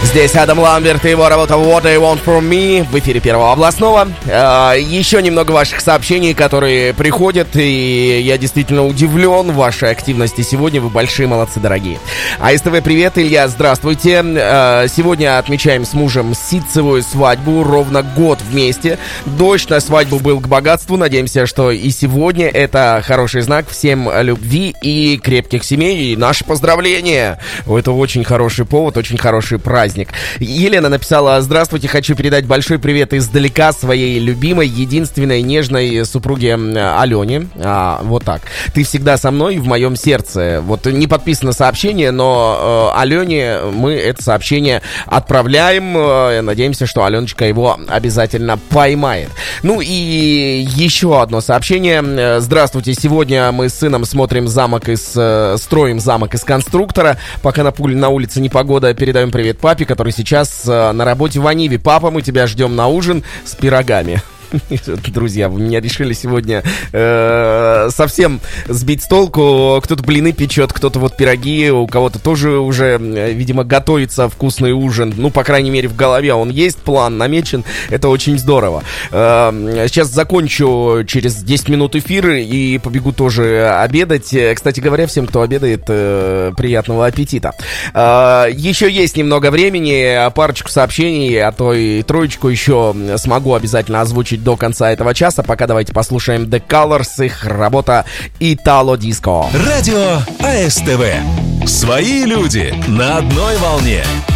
Здесь Адам Ламберт и его работа What I Want From Me в эфире Первого областного. Еще немного ваших сообщений, которые приходят, и я действительно удивлен вашей активности сегодня. Вы большие молодцы, дорогие. АСТВ, привет, Илья, здравствуйте. Сегодня отмечаем с мужем ситцевую свадьбу, ровно год вместе. Дождь на свадьбу был к богатству. Надеемся, что и сегодня это хороший знак. Всем любви и крепких семей. И наши поздравления. Это очень хороший повод, очень хороший праздник. Елена написала: здравствуйте, хочу передать большой привет издалека своей любимой, единственной, нежной супруге Алене. Вот так. Ты всегда со мной в моем сердце. Вот не подписано сообщение, но Алене мы это сообщение отправляем. Надеемся, что Аленочка его обязательно поймает. Ну и еще одно сообщение. Здравствуйте, сегодня мы с сыном строим замок из конструктора. Пока на улице непогода, передаем привет папе, который сейчас на работе в Аниве. Папа, мы тебя ждем на ужин с пирогами. Друзья, вы меня решили сегодня совсем сбить с толку. Кто-то блины печет, кто-то вот пироги, у кого-то тоже уже, видимо, готовится вкусный ужин. Ну, по крайней мере, в голове он есть, план намечен. Это очень здорово. Сейчас закончу через 10 минут эфир и побегу тоже обедать. Кстати говоря, всем, кто обедает, приятного аппетита. Еще есть немного времени, парочку сообщений, а то и троечку еще смогу обязательно озвучить до конца этого часа. Пока давайте послушаем The Colors, их работа Italo Disco. Радио АСТВ. Свои люди на одной волне.